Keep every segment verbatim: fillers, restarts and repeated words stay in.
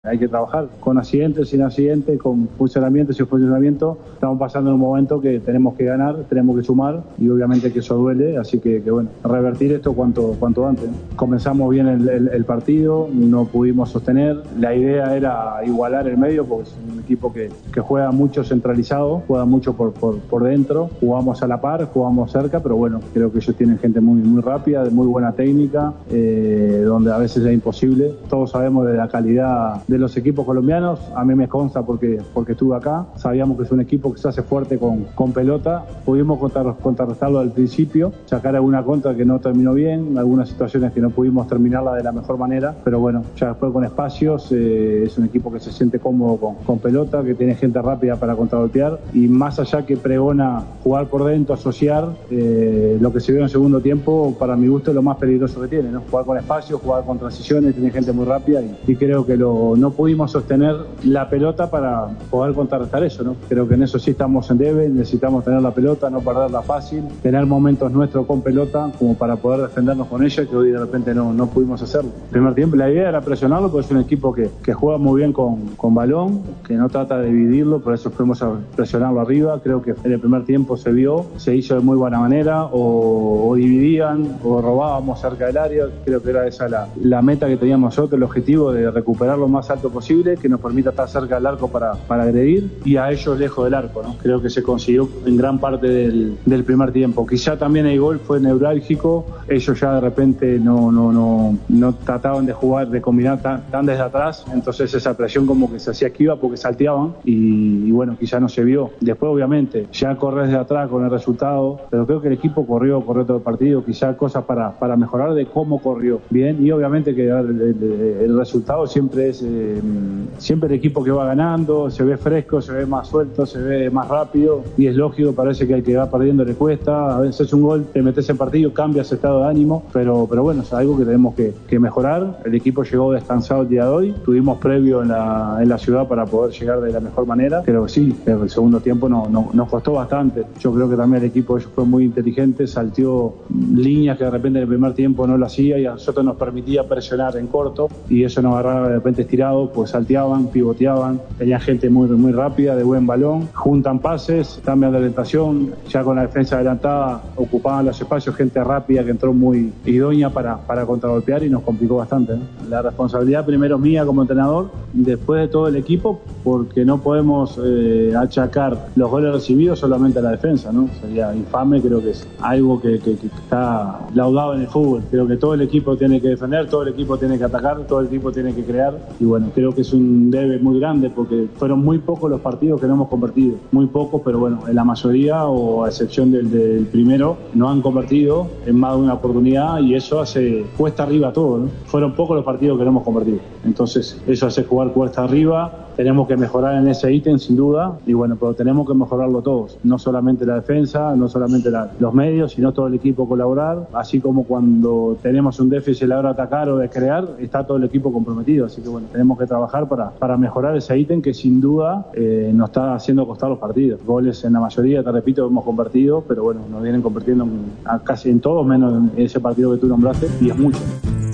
Hay que trabajar con accidentes, sin accidentes, con funcionamiento, sin funcionamiento. Estamos pasando en un momento que tenemos que ganar, tenemos que sumar y obviamente que eso duele, así que, que bueno, revertir esto cuanto, cuanto antes. Comenzamos bien el, el, el partido, no pudimos sostener. La idea era igualar el medio porque es un equipo que, que juega mucho centralizado, juega mucho por, por, por dentro. Jugamos a la par, jugamos cerca, pero bueno, creo que ellos tienen gente muy, muy rápida, de muy buena técnica, eh, donde a veces es imposible. Todos sabemos de la calidad de los equipos colombianos, a mí me consta porque, porque estuve acá, sabíamos que es un equipo que se hace fuerte con, con pelota, pudimos contra, contrarrestarlo al principio, sacar alguna contra que no terminó bien, algunas situaciones que no pudimos terminarla de la mejor manera, pero bueno, ya después con espacios, eh, es un equipo que se siente cómodo con, con pelota, que tiene gente rápida para contragolpear y más allá que pregona jugar por dentro, asociar, eh, lo que se vio en el segundo tiempo, para mi gusto es lo más peligroso que tiene, ¿no? Jugar con espacios, jugar con transiciones, tiene gente muy rápida y, y creo que lo, no pudimos sostener la pelota para poder contrarrestar eso, ¿no? Creo que en eso sí estamos en debe, necesitamos tener la pelota, no perderla fácil, tener momentos nuestros con pelota como para poder defendernos con ella, que hoy de repente no, no pudimos hacerlo. Primer tiempo, la idea era presionarlo porque es un equipo que, que juega muy bien con, con balón, que no trata de dividirlo, por eso fuimos a presionarlo arriba. Creo que en el primer tiempo se vio, se hizo de muy buena manera, o, o dividían, o robábamos cerca del área. Creo que era esa la, la meta que teníamos nosotros, el objetivo de recuperar lo más alto posible, que nos permita estar cerca del arco para, para agredir y a ellos lejos del arco, ¿no? Creo que se consiguió en gran parte del, del primer tiempo. Quizá también el gol fue neurálgico, ellos ya de repente no, no, no, no trataban de jugar, de combinar tan, tan desde atrás, entonces esa presión como que se hacía esquiva porque salteaban y, y bueno, quizá no se vio. Después obviamente ya corres de atrás con el resultado, pero creo que el equipo corrió, corrió todo el partido, quizá cosas para, para mejorar de cómo corrió bien y obviamente que el, el, el resultado siempre es eh, siempre el equipo que va ganando, se ve fresco, se ve más suelto, se ve más rápido y es lógico, parece que el que va perdiendo le cuesta, a veces un gol, te metes en partido, cambias estado de ánimo, pero, pero bueno, es algo que tenemos que, que mejorar. El equipo llegó descansado el día de hoy, tuvimos previo en la, en la ciudad para poder llegar de la mejor manera, pero sí, el segundo tiempo no, no, nos costó bastante. Yo creo que también el equipo ellos fue muy inteligente, salteó líneas que de repente en el primer tiempo no lo hacía y a nosotros nos permitía presionar en corto y eso nos agarraba de repente estirado, pues salteaban, pivoteaban, tenían gente muy, muy rápida, de buen balón, juntan pases, cambian de orientación, ya con la defensa adelantada ocupaban los espacios, gente rápida que entró muy idónea para, para contragolpear y nos complicó bastante, ¿no? La responsabilidad primero mía como entrenador, después de todo el equipo, porque no podemos eh, achacar los goles recibidos solamente a la defensa, ¿no? Sería infame, creo que es algo que, que, que está laudado en el fútbol. Creo que todo el equipo tiene que defender, todo el equipo tiene que atacar, todo el equipo tiene que crear y bueno, creo que es un debe muy grande porque fueron muy pocos los partidos que no hemos convertido, muy pocos, pero bueno, en la mayoría o a excepción del, del primero, no han convertido en más de una oportunidad y eso hace cuesta arriba todo, ¿no? Fueron pocos los partidos que no hemos convertido, entonces eso hace jugar cuesta arriba. Tenemos que mejorar en ese ítem sin duda y bueno, pero tenemos que mejorarlo todos, no solamente la defensa, no solamente la, los medios, sino todo el equipo colaborar, así como cuando tenemos un déficit a la hora de atacar o de crear, está todo el equipo comprometido, así que bueno, tenemos que trabajar para, para mejorar ese ítem que sin duda eh, nos está haciendo costar los partidos. Goles en la mayoría, te repito, hemos convertido, pero bueno, nos vienen convirtiendo en, a casi en todos, menos en ese partido que tú nombraste, y es mucho.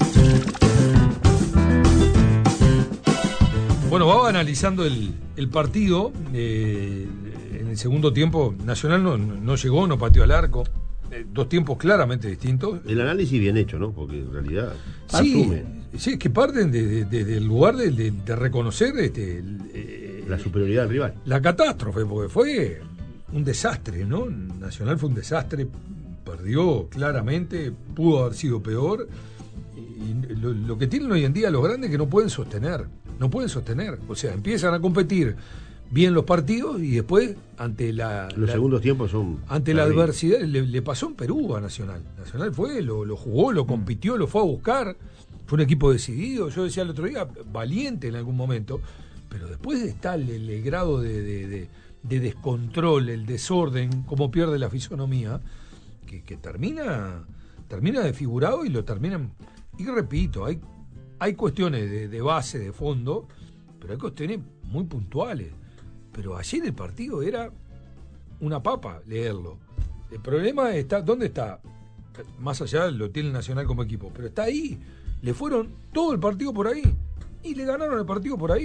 Bueno, vamos analizando el, el partido. Eh, en el segundo tiempo, Nacional no, no llegó, no pateó al arco. Eh, dos tiempos claramente distintos. El análisis bien hecho, ¿no? Porque en realidad sí, asume. Sí, es que parten de, de, de, del lugar de, de, de reconocer este, el, eh, la superioridad del rival. La catástrofe, porque fue un desastre, ¿no? Nacional fue un desastre, perdió claramente, pudo haber sido peor. Y lo, lo que tienen hoy en día los grandes es que no pueden sostener. No pueden sostener, o sea, empiezan a competir bien los partidos y después ante la los la, segundos tiempos son ante la adversidad le, le pasó en Perú a Nacional. Nacional fue, lo, lo jugó, lo compitió, lo fue a buscar, fue un equipo decidido, yo decía el otro día, valiente en algún momento, pero después está el, el grado de, de, de, de descontrol, el desorden, cómo pierde la fisonomía, que, que termina, termina desfigurado y lo terminan, y repito, hay Hay cuestiones de, de base, de fondo, pero hay cuestiones muy puntuales. Pero ayer el partido era una papa leerlo. El problema está, ¿dónde está? Más allá lo tiene el Nacional como equipo, pero está ahí. Le fueron todo el partido por ahí y le ganaron el partido por ahí.